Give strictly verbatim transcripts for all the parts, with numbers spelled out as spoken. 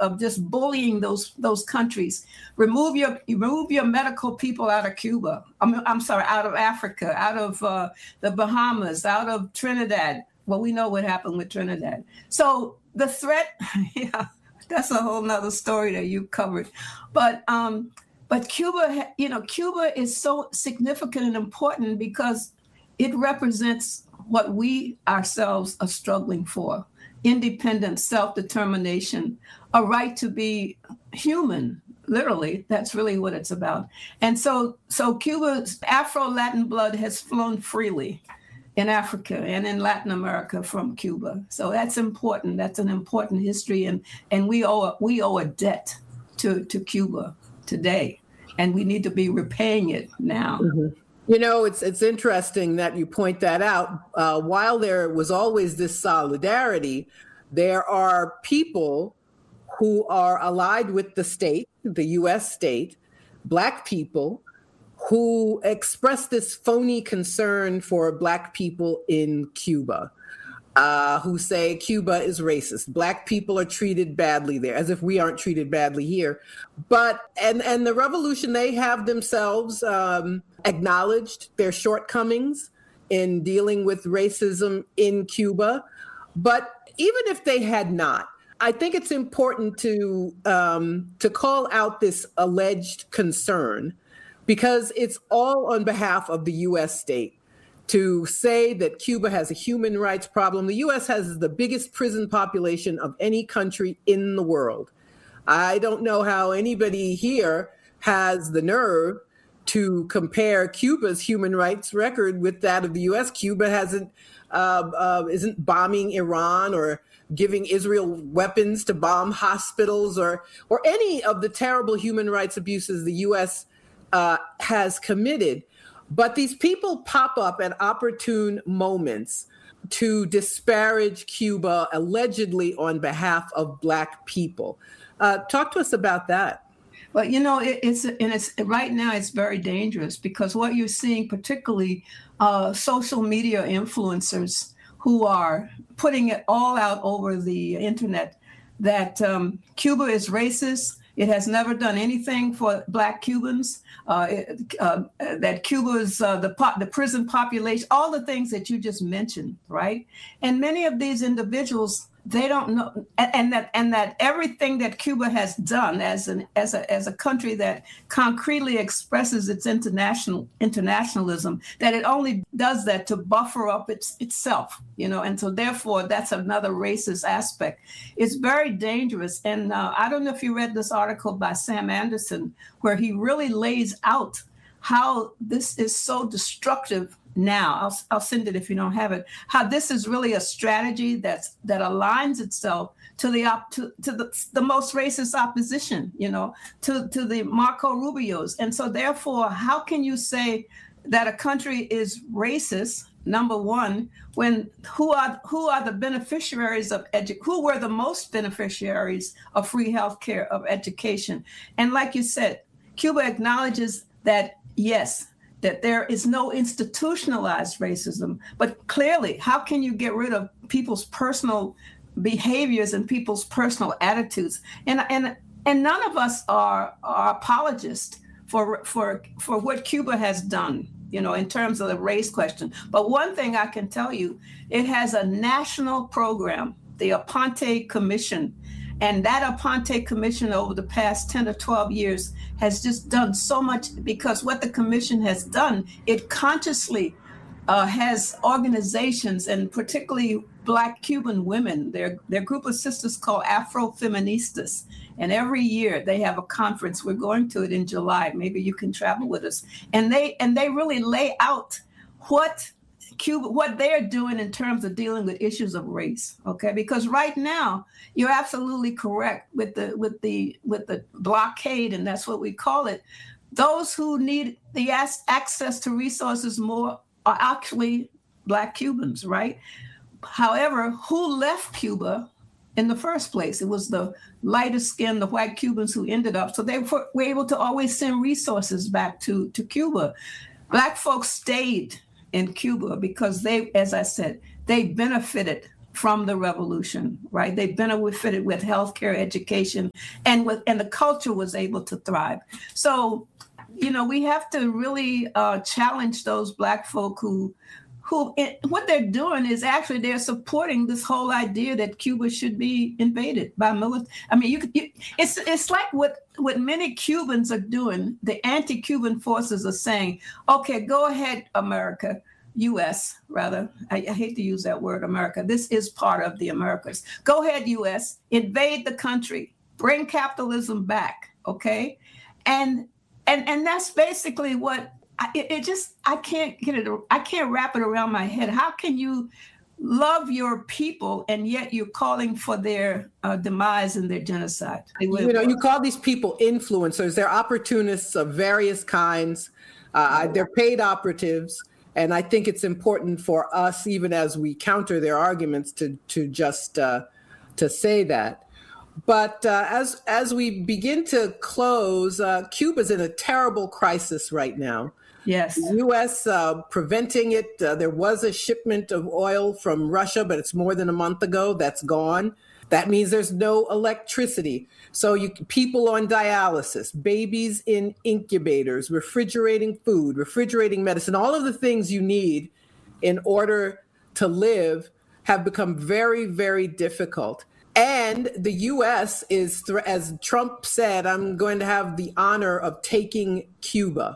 of just bullying those those countries. Remove your remove your medical people out of Cuba. I'm, I'm sorry, out of Africa, out of uh, the Bahamas, out of Trinidad. Well, we know what happened with Trinidad. So the threat, yeah, that's a whole nother story that you covered. But um, but Cuba, you know, Cuba is so significant and important because it represents what we ourselves are struggling for: independence, self-determination, a right to be human. Literally, that's really what it's about. And so, so Cuba's Afro-Latin blood has flown freely in Africa and in Latin America from Cuba. So that's important. That's an important history, and and we owe a, we owe a debt to to Cuba today, and we need to be repaying it now. Mm-hmm. You know, it's it's interesting that you point that out. Uh, while there was always this solidarity, there are people who are allied with the state, the U S state, Black people, who express this phony concern for Black people in Cuba, uh, who say Cuba is racist. Black people are treated badly there, as if we aren't treated badly here. But, and, and the revolution, they have themselves um, acknowledged their shortcomings in dealing with racism in Cuba. But even if they had not, I think it's important to um, to call out this alleged concern, because it's all on behalf of the U S state to say that Cuba has a human rights problem. The U S has the biggest prison population of any country in the world. I don't know how anybody here has the nerve to compare Cuba's human rights record with that of the U S. Cuba hasn't uh, uh, isn't bombing Iran or giving Israel weapons to bomb hospitals or or any of the terrible human rights abuses the U S uh, has committed. But these people pop up at opportune moments to disparage Cuba, allegedly on behalf of Black people. Uh, talk to us about that. Well, you know, it, it's and it's right now it's very dangerous, because what you're seeing, particularly uh, social media influencers who are putting it all out over the internet, that um, Cuba is racist. It has never done anything for Black Cubans. Uh, it, uh, that Cuba's uh, the po- the prison population, all the things that you just mentioned, right? And many of these individuals, they don't know, and, and that and that everything that Cuba has done as an as a as a country that concretely expresses its international internationalism, that it only does that to buffer up its itself, you know. And so therefore, that's another racist aspect. It's very dangerous. And uh, I don't know if you read this article by Sam Anderson, where he really lays out how this is so destructive. Now, I'll, I'll send it if you don't have it, how this is really a strategy that's that aligns itself to the op, to, to the, the most racist opposition, you know, to, to the Marco Rubios. And so therefore, how can you say that a country is racist, number one, when who are who are the beneficiaries of edu- who were the most beneficiaries of free healthcare, of education? And like you said, Cuba acknowledges that, yes, that there is no institutionalized racism, but clearly, how can you get rid of people's personal behaviors and people's personal attitudes? And and and none of us are, are apologists for for for what Cuba has done, you know, in terms of the race question. But one thing I can tell you, it has a national program, the Aponte Commission. And that Aponte Commission over the past ten or twelve years has just done so much, because what the commission has done, it consciously uh, has organizations, and particularly Black Cuban women, their, their group of sisters called Afrofeministas. And every year they have a conference. We're going to it in July. Maybe you can travel with us. And they and they really lay out what Cuba, what they're doing in terms of dealing with issues of race, okay? Because right now, you're absolutely correct with the with the with the blockade, and that's what we call it. Those who need the as- access to resources more are actually Black Cubans, right? However, who left Cuba in the first place? It was the lighter skinned, the white Cubans who ended up. So they were able to always send resources back to, to Cuba. Black folks stayed in Cuba because they, as I said, they benefited from the revolution, right? They benefited with healthcare, education, and with and the culture was able to thrive. So, you know, we have to really uh, challenge those Black folk who, who it, what they're doing is actually they're supporting this whole idea that Cuba should be invaded by military. I mean, you could. You, it's it's like what what many Cubans are doing. The anti-Cuban forces are saying, "Okay, go ahead, America." U S rather, I, I hate to use that word, America. This is part of the Americas. Go ahead, U S, invade the country, bring capitalism back, okay? And and and that's basically what I, it, it just I can't get it. I can't wrap it around my head. How can you love your people and yet you're calling for their uh, demise and their genocide? You know, you call these people influencers. They're opportunists of various kinds. Uh, they're paid operatives. And I think it's important for us, even as we counter their arguments, to to just uh, to say that. But uh, as as we begin to close, uh, Cuba's in a terrible crisis right now. Yes. The U S uh, preventing it. Uh, there was a shipment of oil from Russia, but it's more than a month ago. That's gone. That means there's no electricity. So you people on dialysis, babies in incubators, refrigerating food, refrigerating medicine, all of the things you need in order to live have become very, very difficult. And the U S is, as Trump said, I'm going to have the honor of taking Cuba.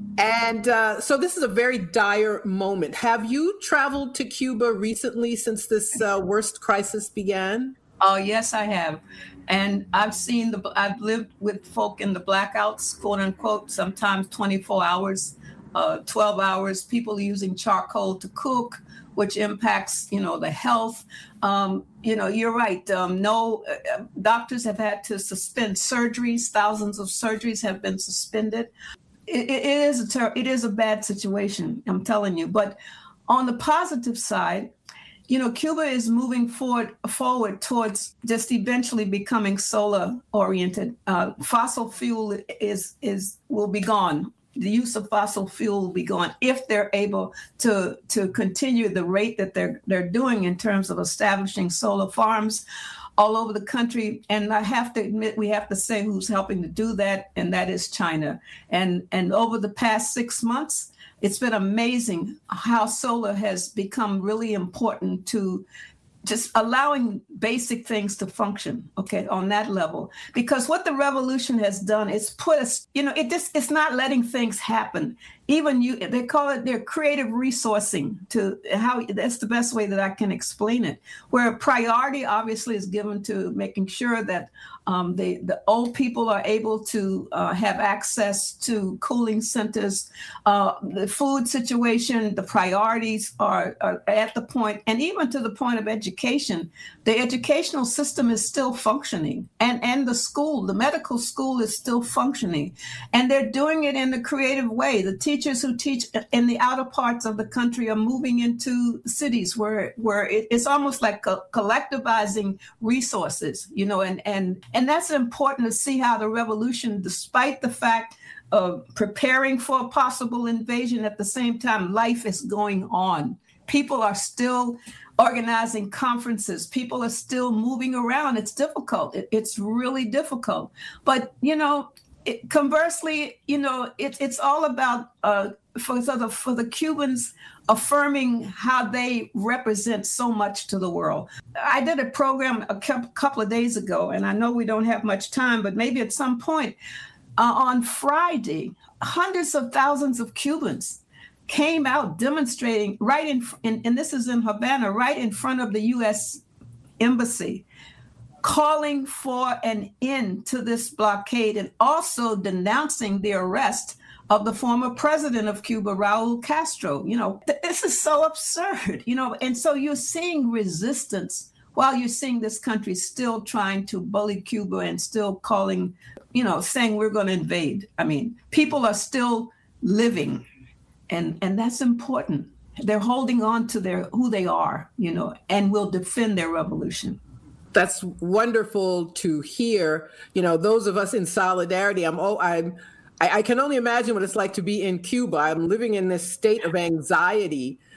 And uh, so this is a very dire moment. Have you traveled to Cuba recently since this uh, worst crisis began? Oh, yes, I have. And I've seen the, I've lived with folk in the blackouts, quote unquote, sometimes twenty-four hours, uh, twelve hours, people using charcoal to cook, which impacts, you know, the health. Um, you know, you're right. Um, no, uh, doctors have had to suspend surgeries. Thousands of surgeries have been suspended. It, it is a ter- it is a bad situation, I'm telling you. But on the positive side, you know, Cuba is moving forward forward towards just eventually becoming solar oriented. Uh, fossil fuel is is will be gone. The use of fossil fuel will be gone if they're able to to continue the rate that they're they're doing in terms of establishing solar farms all over the country. And I have to admit, we have to say who's helping to do that, and that is China. And and over the past six months, it's been amazing how solar has become really important to just allowing basic things to function, okay, on that level. Because what the revolution has done is put us, you know, it just, it's not letting things happen. Even you, they call it their creative resourcing to how, that's the best way that I can explain it, where priority obviously is given to making sure that um, they, the old people are able to uh, have access to cooling centers. Uh, the food situation, the priorities are, are at the point, and even to the point of education, the educational system is still functioning, and, and the school, the medical school is still functioning, and they're doing it in a creative way. The teachers who teach in the outer parts of the country are moving into cities where where it, it's almost like co- collectivizing resources, you know, and and and that's important to see how the revolution, despite the fact of preparing for a possible invasion, at the same time, life is going on. People are still organizing conferences. People are still moving around. It's difficult. It, it's really difficult. But, you know, it, conversely, you know, it, it's all about uh, for, for, the, for the Cubans affirming how they represent so much to the world. I did a program a couple of days ago, and I know we don't have much time, but maybe at some point uh, on Friday, hundreds of thousands of Cubans came out demonstrating right in, in, and this is in Havana, right in front of the U S embassy, calling for an end to this blockade and also denouncing the arrest of the former president of Cuba, Raul Castro. You know, th- this is so absurd, you know, and so you're seeing resistance while you're seeing this country still trying to bully Cuba and still calling, you know, saying we're going to invade. I mean, people are still living. And and that's important. They're holding on to their who they are, you know, and will defend their revolution. That's wonderful to hear. You know, those of us in solidarity, I'm oh, I'm I, I can only imagine what it's like to be in Cuba. I'm living in this state of anxiety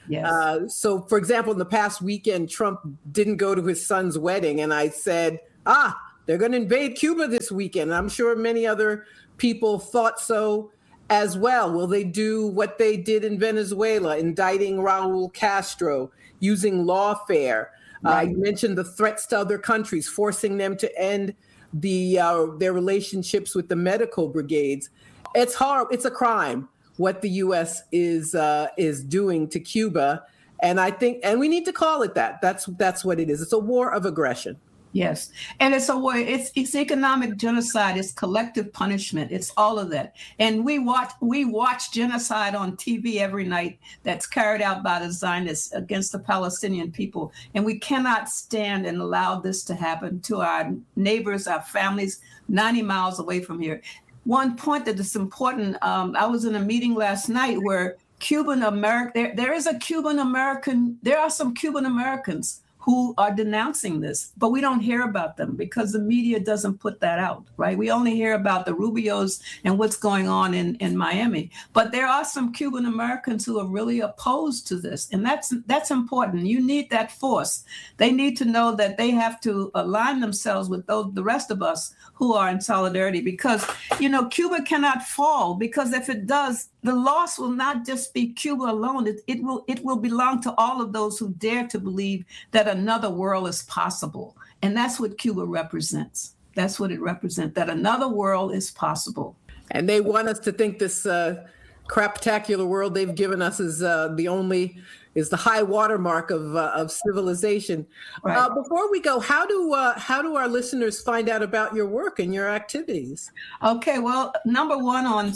Yes. Uh, so, for example, in the past weekend, Trump didn't go to his son's wedding. And I said, ah, they're going to invade Cuba this weekend. I'm sure many other people thought so as well. Will they do what they did in Venezuela, indicting Raul Castro, using lawfare? Right. Uh, you mentioned the threats to other countries, forcing them to end the uh, their relationships with the medical brigades. It's hard. It's a crime what the U S is uh, is doing to Cuba, and I think, and we need to call it that. That's that's what it is. It's a war of aggression. Yes, and it's a war. It's it's economic genocide. It's collective punishment. It's all of that. And we watch we watch genocide on T V every night that's carried out by the Zionists against the Palestinian people. And we cannot stand and allow this to happen to our neighbors, our families, ninety miles away from here. One point that is important, um, I was in a meeting last night where Cuban American, there, there is a Cuban American, there are some Cuban Americans who are denouncing this, but we don't hear about them because the media doesn't put that out, right? We only hear about the Rubios and what's going on in, in Miami. But there are some Cuban Americans who are really opposed to this, and that's that's important. You need that force. They need to know that they have to align themselves with those, the rest of us who are in solidarity, because, you know, Cuba cannot fall, because if it does, the loss will not just be Cuba alone. It, it will it will belong to all of those who dare to believe that another world is possible. And that's what Cuba represents. That's what it represents, that another world is possible. And they want us to think this uh, craptacular world they've given us is uh, the only, is the high watermark of uh, of civilization. Right. Uh, before we go, how do uh, how do our listeners find out about your work and your activities? Okay, well, number one, on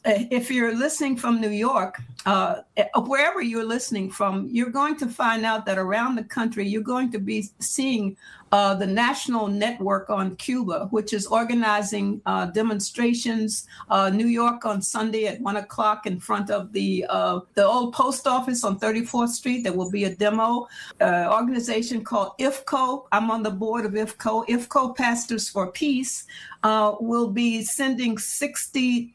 if you're listening from New York, uh, wherever you're listening from, you're going to find out that around the country, you're going to be seeing uh, the National Network on Cuba, which is organizing uh, demonstrations. Uh, New York on Sunday at one o'clock in front of the uh, the old post office on thirty-fourth Street. There will be a demo. Uh, organization called I F C O. I'm on the board of I F C O. I F C O Pastors for Peace uh, will be sending sixty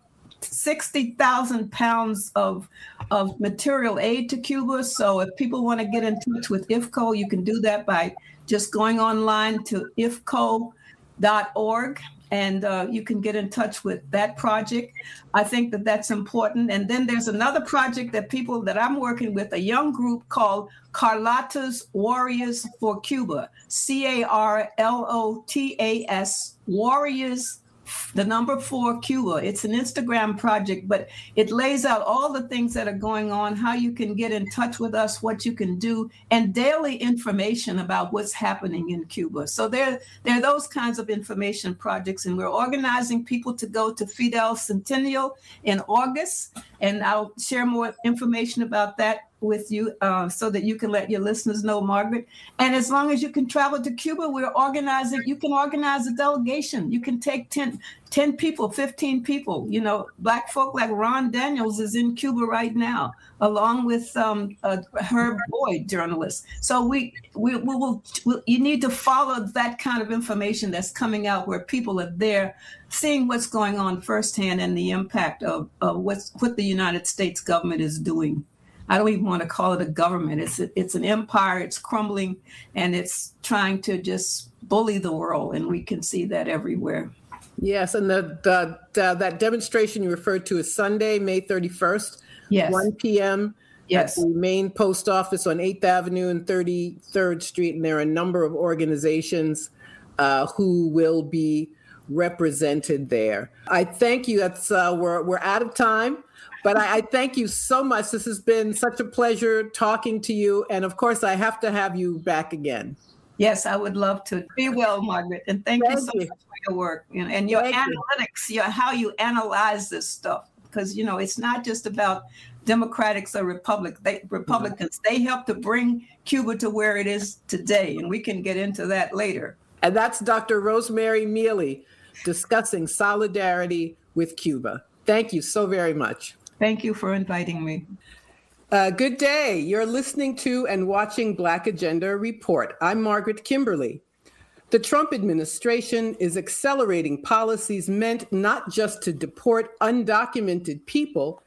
thousand pounds of of material aid to Cuba. So if people want to get in touch with I F C O, you can do that by just going online to I F C O dot org. And uh, you can get in touch with that project. I think that that's important. And then there's another project that people that I'm working with, a young group called Carlotta's Warriors for Cuba, C A R L O T A S, Warriors, the number four Cuba. It's an Instagram project, but it lays out all the things that are going on, how you can get in touch with us, what you can do, and daily information about what's happening in Cuba. So there, there are those kinds of information projects, and we're organizing people to go to Fidel Centennial in August, and I'll share more information about that with you uh, so that you can let your listeners know, Margaret. And as long as you can travel to Cuba, we're organizing, you can organize a delegation. You can take ten, ten people, fifteen people. You know, Black folk like Ron Daniels is in Cuba right now, along with um, uh, Herb Boyd, journalist. So we, we, we will, we, you need to follow that kind of information that's coming out where people are there seeing what's going on firsthand and the impact of, of what's, what the United States government is doing. I don't even want to call it a government. It's a, it's an empire. It's crumbling, and it's trying to just bully the world, and we can see that everywhere. Yes, and the, the, the that demonstration you referred to is Sunday, May thirty-first, yes, one p.m. Yes, at the main post office on eighth Avenue and thirty-third Street, and there are a number of organizations uh, who will be represented there. I thank you. That's uh, we're we're out of time. But I, I thank you so much. This has been such a pleasure talking to you. And of course, I have to have you back again. Yes, I would love to. Be well, Margaret. And thank, thank you so you. much for your work, you know, and your thank analytics, you. Your, how you analyze this stuff. Because, you know, it's not just about Democrats or Republic, they, Republicans. Mm-hmm. They help to bring Cuba to where it is today. And we can get into that later. And that's Doctor Rosemary Mealy discussing solidarity with Cuba. Thank you so very much. Thank you for inviting me. Uh, good day. You're listening to and watching Black Agenda Report. I'm Margaret Kimberly. The Trump administration is accelerating policies meant not just to deport undocumented people,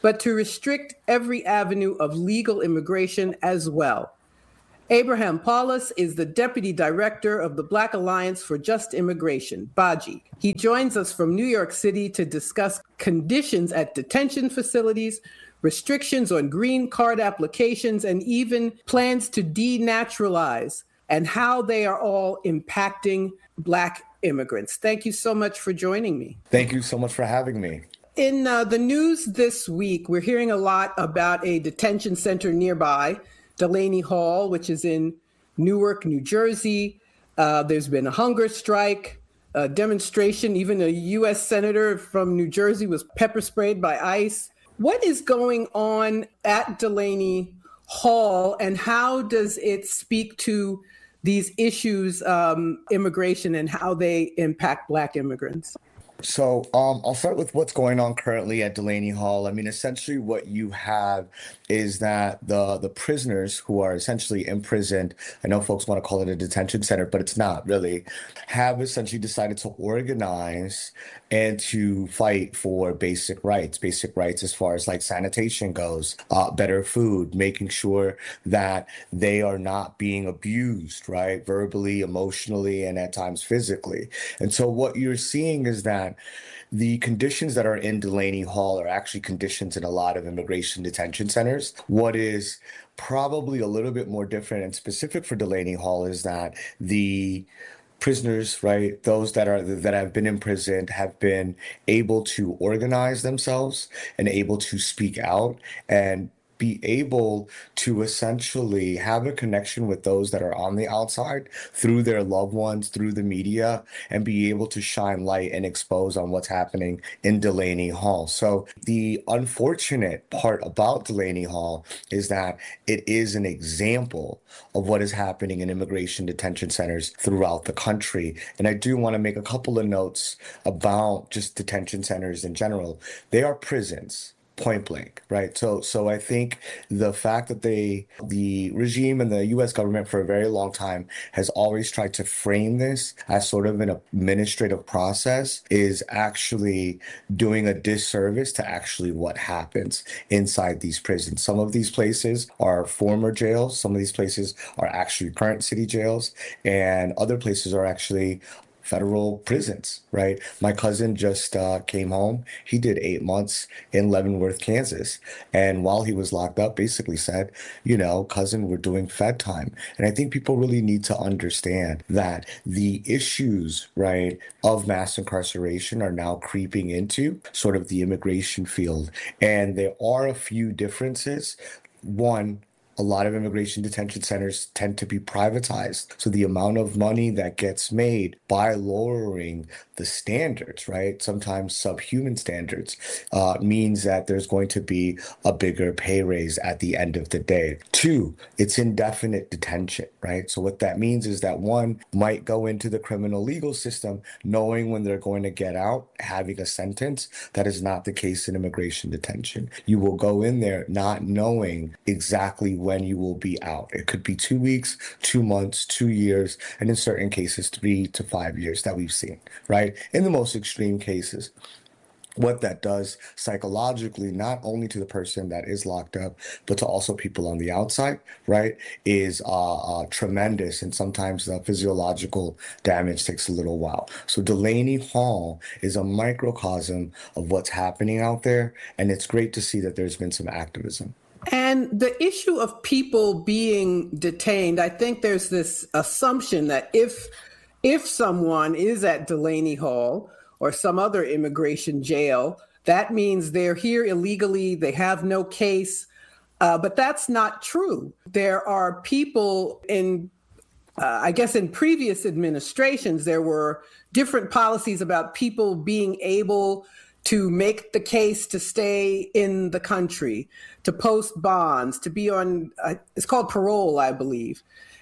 but to restrict every avenue of legal immigration as well. Abraham Paulus is the Deputy Director of the Black Alliance for Just Immigration, B A J I. He joins us from New York City to discuss conditions at detention facilities, restrictions on green card applications, and even plans to denaturalize, and how they are all impacting Black immigrants. Thank you so much for joining me. Thank you so much for having me. In uh, the news this week, we're hearing a lot about a detention center nearby, Delaney Hall, which is in Newark, New Jersey. Uh, there's been a hunger strike, a demonstration. Even a U S senator from New Jersey was pepper sprayed by ICE. What is going on at Delaney Hall, and how does it speak to these issues, um, immigration, and how they impact Black immigrants? So um, I'll start with what's going on currently at Delaney Hall. I mean, essentially what you have is that the the prisoners who are essentially imprisoned, I know folks want to call it a detention center, but it's not really, have essentially decided to organize and to fight for basic rights, basic rights as far as like sanitation goes, uh, better food, making sure that they are not being abused, right? Verbally, emotionally, and at times physically. And so what you're seeing is that the conditions that are in Delaney Hall are actually conditions in a lot of immigration detention centers. What is probably a little bit more different and specific for Delaney Hall is that the prisoners, right, those that are that have been imprisoned have been able to organize themselves and able to speak out and be able to essentially have a connection with those that are on the outside through their loved ones, through the media, and be able to shine light and expose on what's happening in Delaney Hall. So the unfortunate part about Delaney Hall is that it is an example of what is happening in immigration detention centers throughout the country. And I do want to make a couple of notes about just detention centers in general. They are prisons. Point blank, right? So, so I think the fact that they, the regime and the U S government for a very long time has always tried to frame this as sort of an administrative process is actually doing a disservice to actually what happens inside these prisons. Some of these places are former jails. Some of these places are actually current city jails, and other places are actually federal prisons, right? My cousin just uh, came home. He did eight months in Leavenworth, Kansas. And while he was locked up, basically said, you know, cousin, we're doing Fed time. And I think people really need to understand that the issues, right, of mass incarceration are now creeping into sort of the immigration field. And there are a few differences. One, a lot of immigration detention centers tend to be privatized. So the amount of money that gets made by lowering the standards, right, sometimes subhuman standards, uh, means that there's going to be a bigger pay raise at the end of the day. Two, it's indefinite detention, right? So what that means is that one might go into the criminal legal system knowing when they're going to get out, having a sentence. That is not the case in immigration detention. You will go in there not knowing exactly when you will be out. It could be two weeks, two months, two years, and in certain cases, three to five years that we've seen, right? In the most extreme cases. What that does psychologically, not only to the person that is locked up, but to also people on the outside, right, is uh, uh, tremendous. And sometimes the physiological damage takes a little while. So Delaney Hall is a microcosm of what's happening out there. And it's great to see that there's been some activism. And the issue of people being detained, I think there's this assumption that if if someone is at Delaney Hall or some other immigration jail, that means they're here illegally, they have no case. Uh, but that's not true. There are people in, uh, I guess in previous administrations, there were different policies about people being able to make the case to stay in the country, to post bonds, to be on, uh, it's called parole, I believe.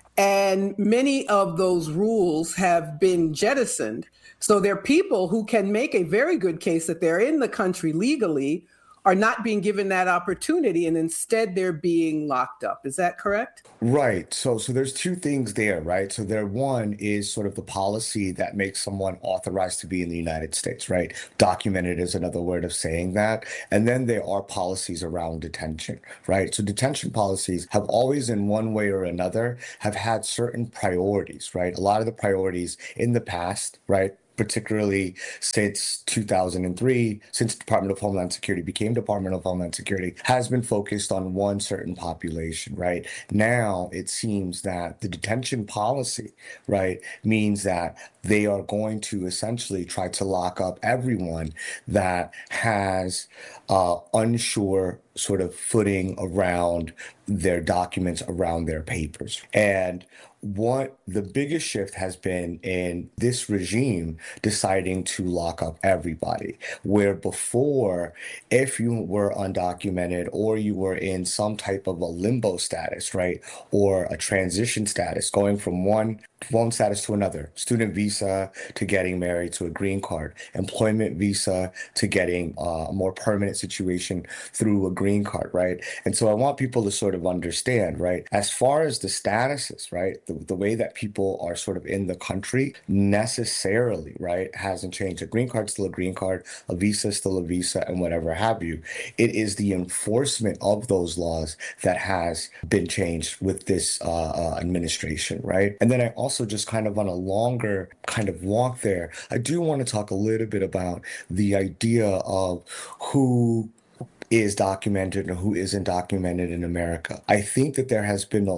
And many of those rules have been jettisoned. So there are people who can make a very good case that they're in the country legally are not being given that opportunity, and instead they're being locked up. Is that correct? Right. So, so there's two things there, right? So there, one is sort of the policy that makes someone authorized to be in the United States, right? Documented is another word of saying that. And then there are policies around detention, right? So detention policies have always, in one way or another, have had certain priorities, right? A lot of the priorities in the past, right? Particularly since two thousand three, since Department of Homeland Security became Department of Homeland Security, has been focused on one certain population, right? Now it seems that the detention policy, right, means that they are going to essentially try to lock up everyone that has uh, unsure sort of footing around their documents, around their papers. And what the biggest shift has been in this regime deciding to lock up everybody, where before, if you were undocumented or you were in some type of a limbo status, right, or a transition status, going from one one status to another, student visa to getting married to a green card, employment visa to getting uh, a more permanent situation through a green card, right? And so I want people to sort of understand, right, as far as the statuses, right, the, the way that people are sort of in the country necessarily, right, hasn't changed. A green card is still a green card, a visa is still a visa, and whatever have you. It is the enforcement of those laws that has been changed with this uh, uh, administration, right? And then I also Also, just kind of on a longer kind of walk there, I do want to talk a little bit about the idea of who is documented and who isn't documented in America. I think that there has been a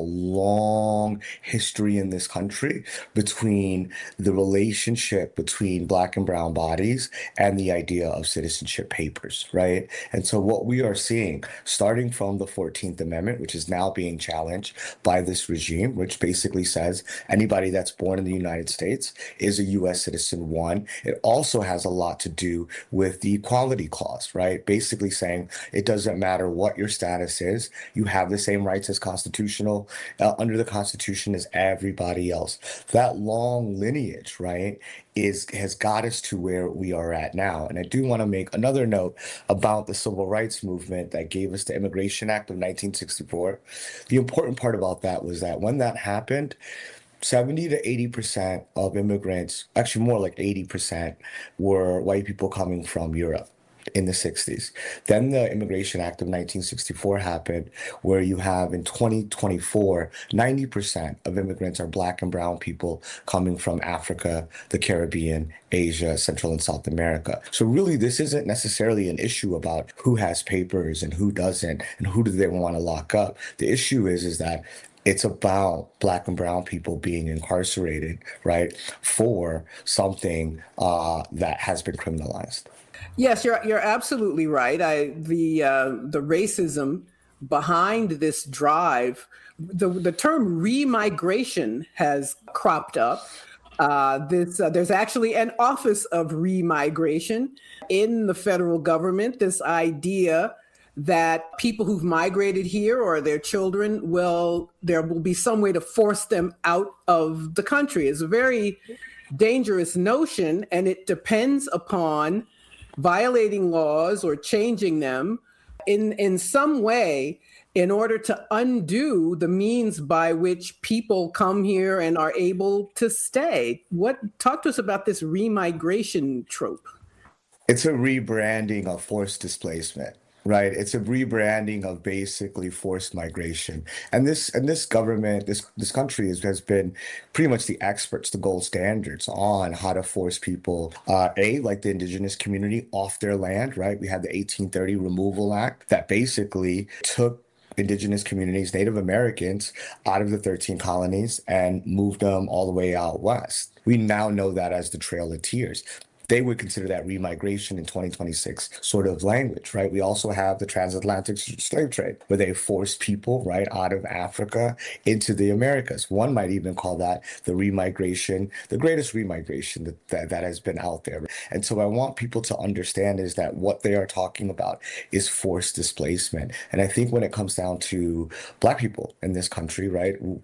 long history in this country between the relationship between Black and brown bodies and the idea of citizenship papers, right? And so what we are seeing, starting from the fourteenth Amendment, which is now being challenged by this regime, which basically says anybody that's born in the United States is a U S citizen, one. It also has a lot to do with the Equality Clause, right? Basically saying, it doesn't matter what your status is. You have the same rights as constitutional uh, under the Constitution as everybody else. That long lineage, right, is has got us to where we are at now. And I do want to make another note about the civil rights movement that gave us the Immigration Act of nineteen sixty-four. The important part about that was that when that happened, seventy to eighty percent of immigrants, actually more like eighty percent, were white people coming from Europe in the sixties. Then the Immigration Act of nineteen sixty-four happened, where you have in twenty twenty-four, ninety percent of immigrants are Black and brown people coming from Africa, the Caribbean, Asia, Central and South America. So really, this isn't necessarily an issue about who has papers and who doesn't, and who do they want to lock up. The issue is, is that it's about Black and brown people being incarcerated, right, for something uh, that has been criminalized. Yes, you're you're absolutely right. I the uh, the racism behind this drive, the the term remigration has cropped up. Uh, this uh, there's actually an office of remigration in the federal government. This idea that people who've migrated here or their children will there will be some way to force them out of the country is a very dangerous notion, and it depends upon violating laws or changing them in, in some way in order to undo the means by which people come here and are able to stay. What talk to us about this remigration trope? It's a rebranding of forced displacement. Right. It's a rebranding of basically forced migration. And this and this government, this this country has, has been pretty much the experts, the gold standards on how to force people, uh, A, like the indigenous community, off their land. Right. We had the eighteen thirty Removal Act that basically took indigenous communities, Native Americans, out of the thirteen colonies and moved them all the way out west. We now know that as the Trail of Tears. They would consider that remigration in twenty twenty-six sort of language, right? We also have the transatlantic slave trade, where they forced people, right, out of Africa into the Americas. One might even call that the remigration, the greatest remigration that, that, that has been out there. And so I want people to understand is that what they are talking about is forced displacement. And I think when it comes down to Black people in this country, right,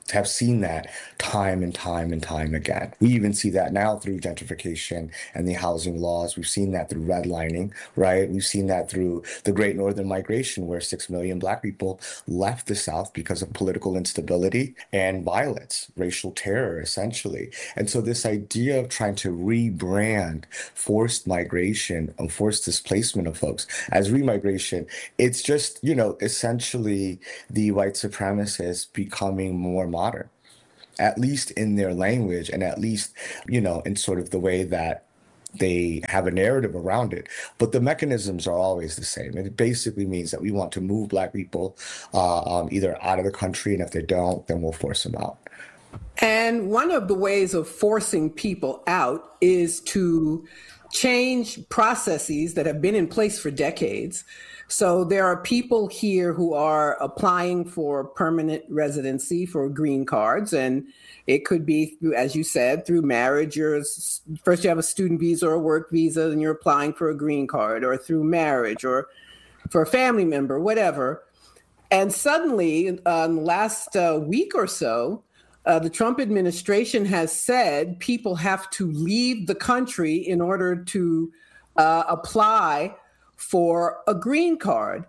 have seen that time and time and time again. We even see that now through gentrification and the housing laws. We've seen that through redlining, right? We've seen that through the Great Northern Migration, where six million Black people left the South because of political instability and violence, racial terror, essentially. And so this idea of trying to rebrand forced migration and forced displacement of folks as remigration, it's just, you know, essentially the white supremacists becoming more modern, at least in their language and at least, you know, in sort of the way that they have a narrative around it. But the mechanisms are always the same. And it basically means that we want to move Black people uh, um, either out of the country, and if they don't, then we'll force them out. And one of the ways of forcing people out is to change processes that have been in place for decades. So there are people here who are applying for permanent residency for green cards, and it could be through, as you said, through marriage. You're first you have a student visa or a work visa, and you're applying for a green card, or through marriage, or for a family member, whatever. And suddenly, uh, in the last uh, week or so, uh, the Trump administration has said people have to leave the country in order to uh, apply for a green card.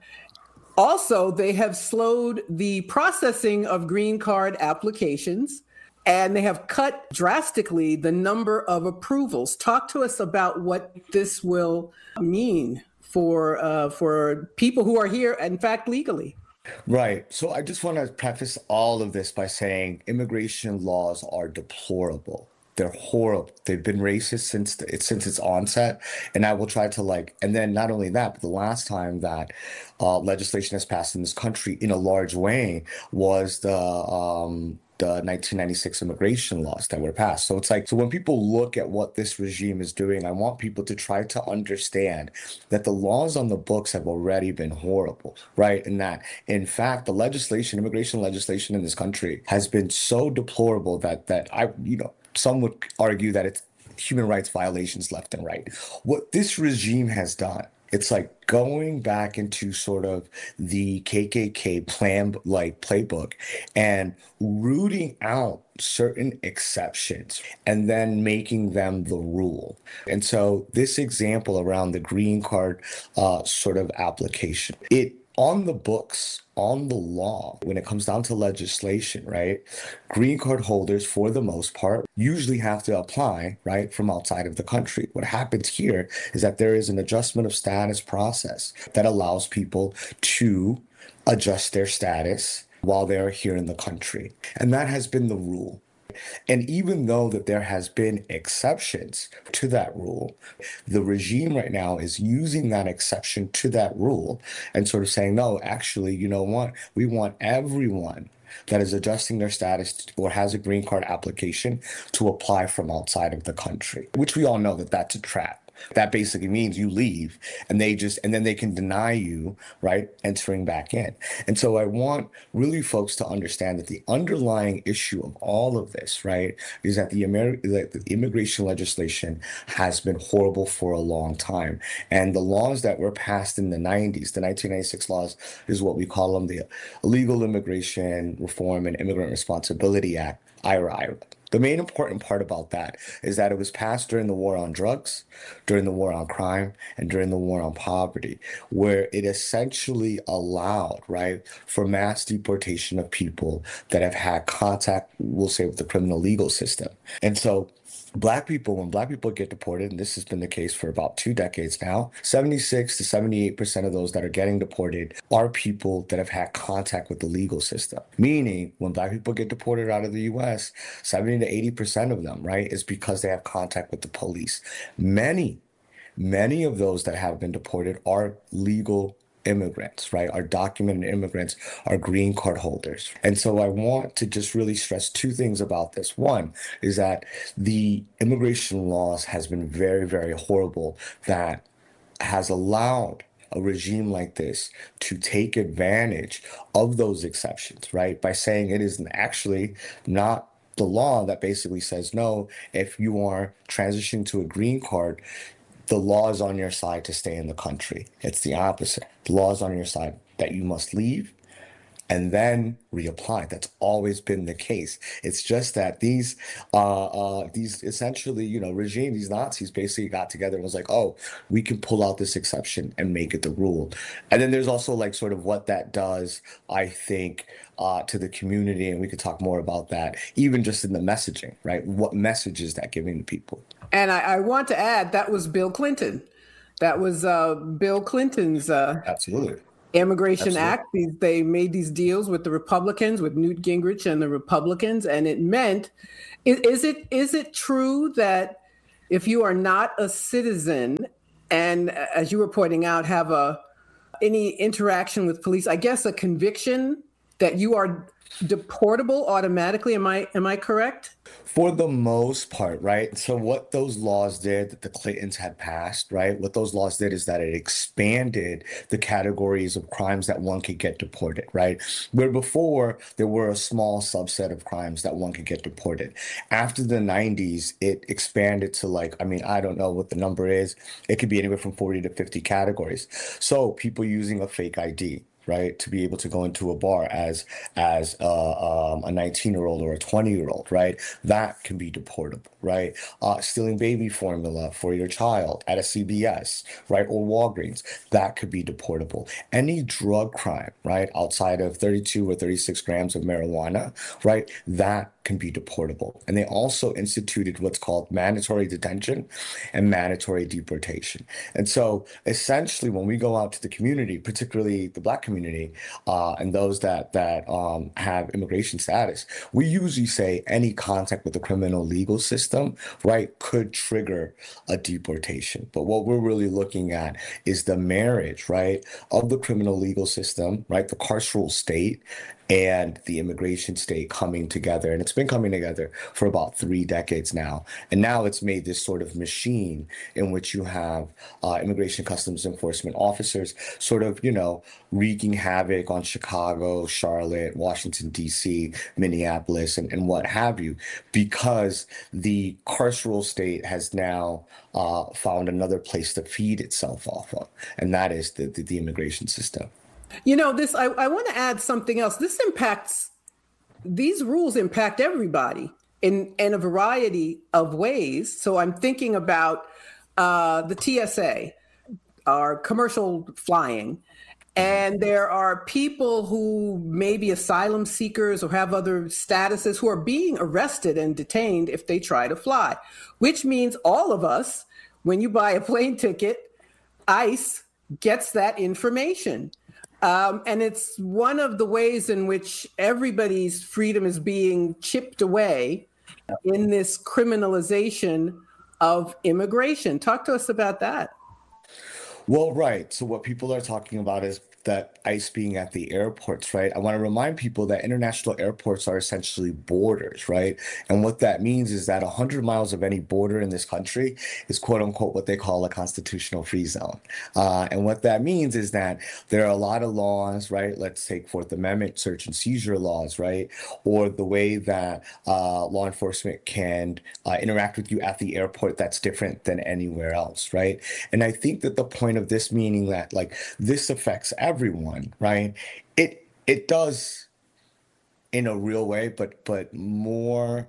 Also, they have slowed the processing of green card applications, and they have cut drastically the number of approvals. Talk to us about what this will mean for uh, for people who are here, in fact, legally. Right. So I just want to preface all of this by saying immigration laws are deplorable. They're horrible. They've been racist since the, since its onset, and I will try to like. And then not only that, but the last time that uh, legislation has passed in this country in a large way was the um, the nineteen ninety-six immigration laws that were passed. So it's like, so when people look at what this regime is doing, I want people to try to understand that the laws on the books have already been horrible, right? And that, in fact, the legislation, immigration legislation in this country has been so deplorable that that I, you know. Some would argue that it's human rights violations left and right. What this regime has done, it's like going back into sort of the K K K plan like playbook and rooting out certain exceptions and then making them the rule. And so this example around the green card uh, sort of application, it on the books, on the law, when it comes down to legislation, right? Green card holders, for the most part, usually have to apply, right, from outside of the country. What happens here is that there is an adjustment of status process that allows people to adjust their status while they're here in the country. And that has been the rule. And even though that there has been exceptions to that rule, the regime right now is using that exception to that rule and sort of saying, no, actually, you know what? We want everyone that is adjusting their status or has a green card application to apply from outside of the country, which we all know that that's a trap. That basically means you leave and they just, and then they can deny you, right, entering back in. And so I want really folks to understand that the underlying issue of all of this, right, is that the, Ameri- that the immigration legislation has been horrible for a long time. And the laws that were passed in the nineties, the nineteen ninety-six laws, is what we call them, the Illegal Immigration Reform and Immigrant Responsibility Act, I R A, I R A. The main important part about that is that it was passed during the war on drugs, during the war on crime, and during the war on poverty, where it essentially allowed, right, for mass deportation of people that have had contact, we'll say, with the criminal legal system. And so Black people, when Black people get deported, and this has been the case for about two decades now, seventy-six to seventy-eight percent of those that are getting deported are people that have had contact with the legal system. Meaning, when Black people get deported out of the U S, seventy to eighty percent of them, right, is because they have contact with the police. Many, many of those that have been deported are legal immigrants, right? Our documented immigrants are green card holders. And so I want to just really stress two things about this. One is that the immigration laws has been very, very horrible, that has allowed a regime like this to take advantage of those exceptions, right? By saying it is actually not the law that basically says, no, if you are transitioning to a green card, the law is on your side to stay in the country. It's the opposite. The law is on your side that you must leave and then reapplied. That's always been the case. It's just that these uh, uh, these essentially, you know, regime, these Nazis basically got together and was like, oh, we can pull out this exception and make it the rule. And then there's also like sort of what that does, I think, uh, to the community, and we could talk more about that, even just in the messaging, right? What message is that giving to people? And I, I want to add that was Bill Clinton. That was uh, Bill Clinton's uh, Absolutely. Immigration Absolutely. Act. These, they made these deals with the Republicans, with Newt Gingrich and the Republicans, and it meant, is, is it is it true that if you are not a citizen and, as you were pointing out, have a any interaction with police, I guess a conviction, that you are deportable automatically? Am I am I correct? For the most part, right? So what those laws did that the Clintons had passed, right? What those laws did is that it expanded the categories of crimes that one could get deported, right? Where before there were a small subset of crimes that one could get deported. After the nineties, it expanded to like, I mean, I don't know what the number is. It could be anywhere from forty to fifty categories. So people using a fake I D, right, to be able to go into a bar as as uh, um, a nineteen year old or a twenty year old, right? That can be deportable, right? Uh, stealing baby formula for your child at a C V S, right, or Walgreens, that could be deportable. Any drug crime, right, outside of thirty-two or thirty-six grams of marijuana, right, that can be deportable. And they also instituted what's called mandatory detention and mandatory deportation. And so essentially, when we go out to the community, particularly the Black community, uh, and those that that um, have immigration status, we usually say any contact with the criminal legal system, right, could trigger a deportation. But what we're really looking at is the marriage, right, of the criminal legal system, right, the carceral state, and the immigration state coming together. And it's been coming together for about three decades now. And now it's made this sort of machine in which you have uh, immigration customs enforcement officers sort of, you know, wreaking havoc on Chicago, Charlotte, Washington, D C, Minneapolis, and, and what have you, because the carceral state has now uh, found another place to feed itself off of, and that is the, the, the immigration system. You know, this, I, I want to add something else. This impacts, these rules impact everybody in, in a variety of ways. So I'm thinking about uh, the T S A, our commercial flying. And there are people who may be asylum seekers or have other statuses who are being arrested and detained if they try to fly, which means all of us, when you buy a plane ticket, ICE gets that information. Um, and it's one of the ways in which everybody's freedom is being chipped away in this criminalization of immigration. Talk to us about that. Well, right. So what people are talking about is that ICE being at the airports, right? I want to remind people that international airports are essentially borders, right? And what that means is that one hundred miles of any border in this country is quote unquote what they call a constitutional free zone. Uh, and what that means is that there are a lot of laws, right? Let's take Fourth Amendment search and seizure laws, right? Or the way that uh, law enforcement can uh, interact with you at the airport that's different than anywhere else, right? And I think that the point of this meaning that like this affects everyone, right? It it does in a real way, but but more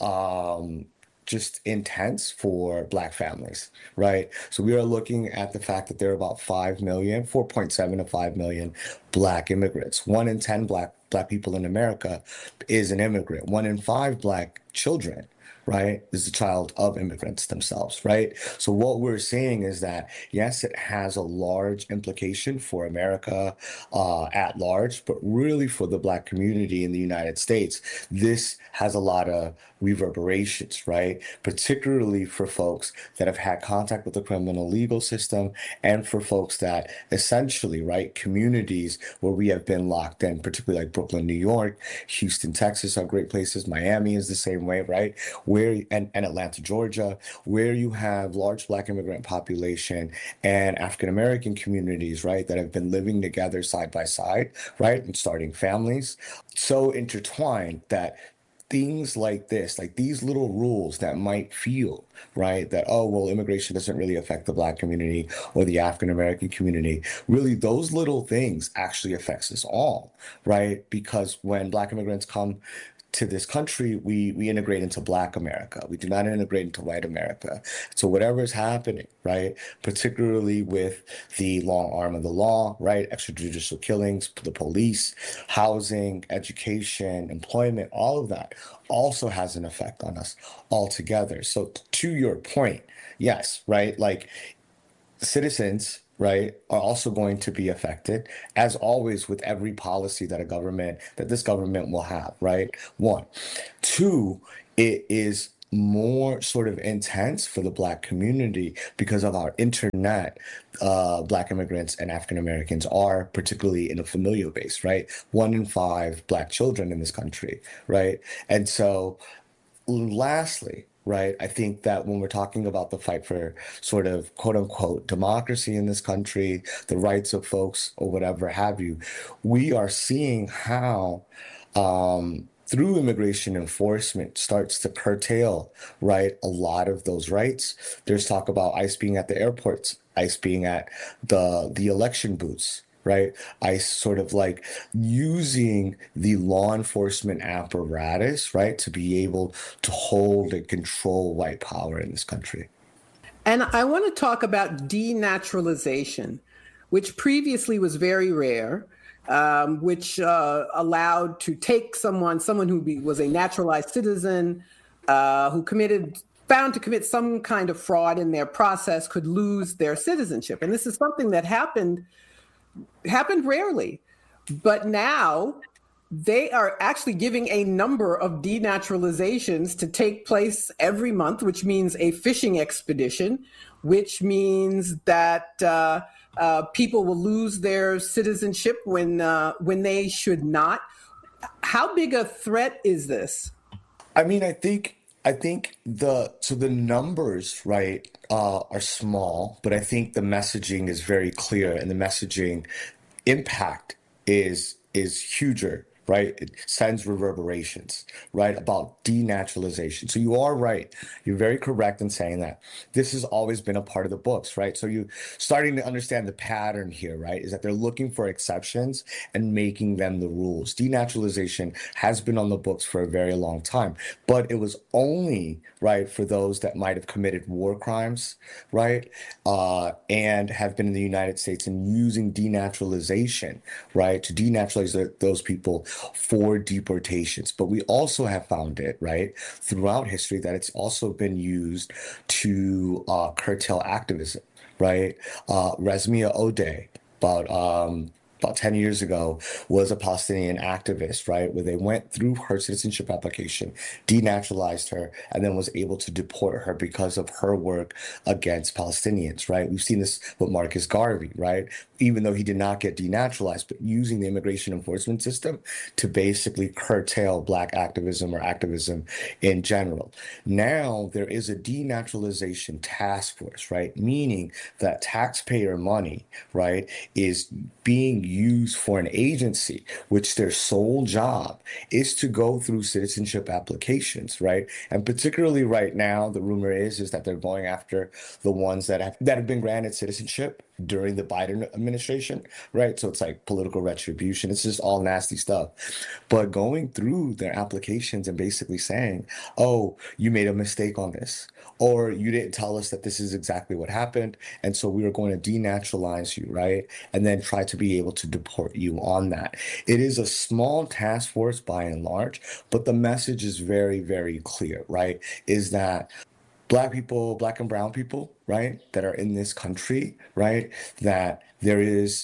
um, just intense for Black families, right? So we are looking at the fact that there are about five million, four point seven to five million Black immigrants. One in ten Black Black people in America is an immigrant. One in five Black children, right, is the child of immigrants themselves, right? So what we're saying is that, yes, it has a large implication for America uh, at large, but really for the Black community in the United States, this has a lot of reverberations, right? Particularly for folks that have had contact with the criminal legal system and for folks that essentially, right, communities where we have been locked in, particularly like Brooklyn, New York, Houston, Texas are great places. Miami is the same way, right? Where and, and Atlanta, Georgia, where you have large Black immigrant population and African American communities, right, that have been living together side by side, right, and starting families, so intertwined that things like this, like these little rules that might feel, right, that, oh, well, immigration doesn't really affect the Black community or the African American community. Really, those little things actually affects us all, right? Because when Black immigrants come to this country, we we integrate into Black America. We do not integrate into white America. So whatever is happening, right, particularly with the long arm of the law, right, extrajudicial killings, the police, housing, education, employment, all of that also has an effect on us altogether. So to your point, yes, right, like citizens, right, are also going to be affected, as always with every policy that a government, that this government will have, right? One. Two, it is more sort of intense for the Black community because of our internet. Uh, Black immigrants and African Americans are particularly in a familial base, right? One in five Black children in this country, right? And so lastly, right, I think that when we're talking about the fight for sort of quote unquote democracy in this country, the rights of folks or whatever have you, we are seeing how um, through immigration enforcement starts to curtail, right, a lot of those rights. There's talk about ICE being at the airports, ICE being at the the election booths, right? I sort of like using the law enforcement apparatus, right, to be able to hold and control white power in this country. And I want to talk about denaturalization, which previously was very rare, um, which uh, allowed to take someone, someone who be, was a naturalized citizen, uh, who committed, found to commit some kind of fraud in their process, could lose their citizenship. And this is something that happened happened rarely, but now they are actually giving a number of denaturalizations to take place every month, which means a fishing expedition, which means that uh, uh, people will lose their citizenship when uh, when they should not. How big a threat is this? I mean, I think I think the so the numbers, right, uh, are small, but I think the messaging is very clear, and the messaging impact is is huger, right? It sends reverberations, right, about denaturalization. So you are right. You're very correct in saying that this has always been a part of the books, right? So you starting to understand the pattern here, right, is that they're looking for exceptions and making them the rules. Denaturalization has been on the books for a very long time, but it was only, right, for those that might have committed war crimes, right, uh, and have been in the United States and using denaturalization, right, to denaturalize the, those people for deportations. But we also have found it, right, throughout history that it's also been used to uh, curtail activism, right? Uh, Resmia Odeh, about um, about ten years ago, was a Palestinian activist, right, where they went through her citizenship application, denaturalized her, and then was able to deport her because of her work against Palestinians, right? We've seen this with Marcus Garvey, right? Even though he did not get denaturalized, but using the immigration enforcement system to basically curtail Black activism or activism in general. Now there is a denaturalization task force, right? Meaning that taxpayer money, right, is being used for an agency, which their sole job is to go through citizenship applications, right? And particularly right now, the rumor is is that they're going after the ones that have that have been granted citizenship during the Biden administration, right? So it's like political retribution. It's just all nasty stuff. But going through their applications and basically saying, oh, you made a mistake on this, or you didn't tell us that this is exactly what happened, and so we are going to denaturalize you, right? And then try to be able to deport you on that. It is a small task force by and large, but the message is very, very clear, right? Is that Black people, Black and brown people, right, that are in this country, right, that there is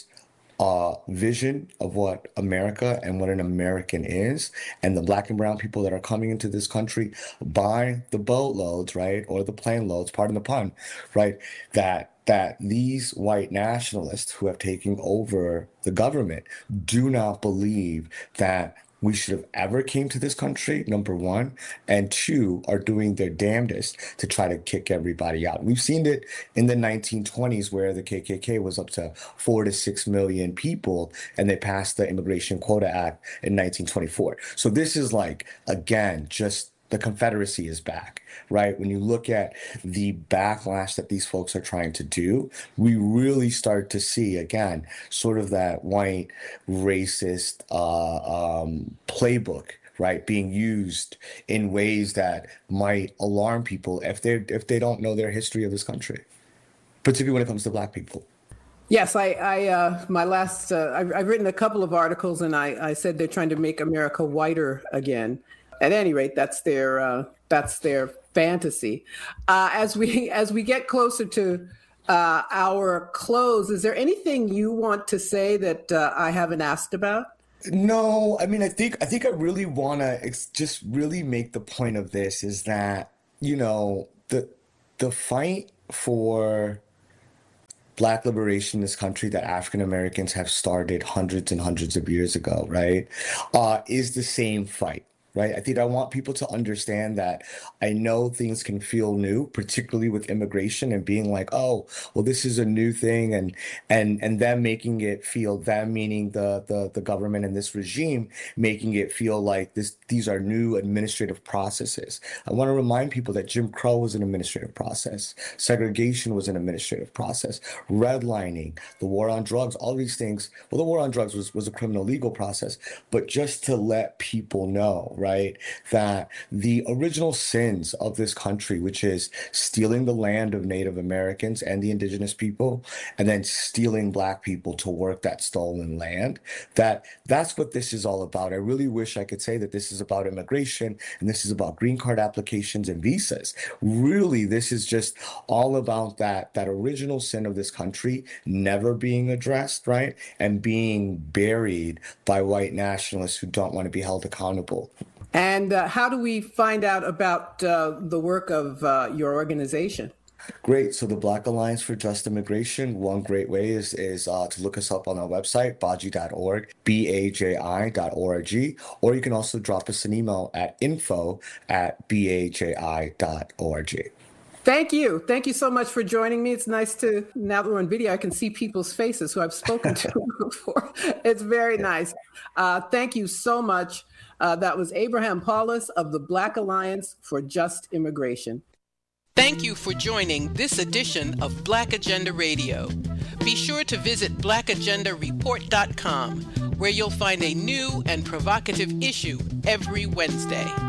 a vision of what America and what an American is, and the Black and brown people that are coming into this country by the boatloads, right, or the plane loads, pardon the pun, right, that that these white nationalists who have taken over the government do not believe that we should have ever came to this country, number one, and two, are doing their damnedest to try to kick everybody out. We've seen it in the nineteen twenties where the K K K was up to four to six million people, and they passed the Immigration Quota Act in nineteen twenty-four. So this is like, again, just the Confederacy is back, right? When you look at the backlash that these folks are trying to do, we really start to see, again, sort of that white racist uh, um, playbook, right, being used in ways that might alarm people if they if they don't know their history of this country, particularly when it comes to Black people. Yes, I, I uh, my last, uh, I've, I've written a couple of articles, and I, I said they're trying to make America whiter again. At any rate, that's their uh, that's their fantasy. Uh, as we as we get closer to uh, our close, is there anything you want to say that uh, I haven't asked about? No, I mean, I think I think I really want to ex- just really make the point of this is that, you know, the the fight for Black liberation in this country that African Americans have started hundreds and hundreds of years ago, right, uh, is the same fight. Right. I think I want people to understand that I know things can feel new, particularly with immigration and being like, oh, well, this is a new thing. And and and them making it feel, them meaning the the, the government and this regime, making it feel like this these are new administrative processes. I want to remind people that Jim Crow was an administrative process. Segregation was an administrative process. Redlining, the war on drugs, all these things. Well, the war on drugs was, was a criminal legal process. But just to let people know, right? Right, that the original sins of this country, which is stealing the land of Native Americans and the indigenous people, and then stealing Black people to work that stolen land, that that's what this is all about. I really wish I could say that this is about immigration and this is about green card applications and visas. Really, this is just all about that, that original sin of this country never being addressed, right, and being buried by white nationalists who don't want to be held accountable. And uh, how do we find out about uh, the work of uh, your organization? Great. So the Black Alliance for Just Immigration, one great way is is uh, to look us up on our website, baji dot org, B A J I dot org, or you can also drop us an email at info at B A J I dot org. Thank you. Thank you so much for joining me. It's nice to, now that we're on video, I can see people's faces who I've spoken to before. It's very nice. Uh, thank you so much. Uh, that was Abraham Paulus of the Black Alliance for Just Immigration. Thank you for joining this edition of Black Agenda Radio. Be sure to visit black agenda report dot com, where you'll find a new and provocative issue every Wednesday.